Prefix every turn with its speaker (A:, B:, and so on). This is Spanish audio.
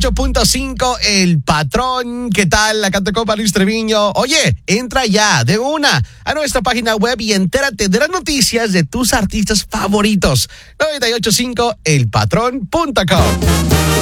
A: 98.5 El Patrón. ¿Qué tal? La canta Copa Luis Treviño. Oye, entra ya de una a nuestra página web y entérate de las noticias de tus artistas favoritos. 98.5elpatrón.com.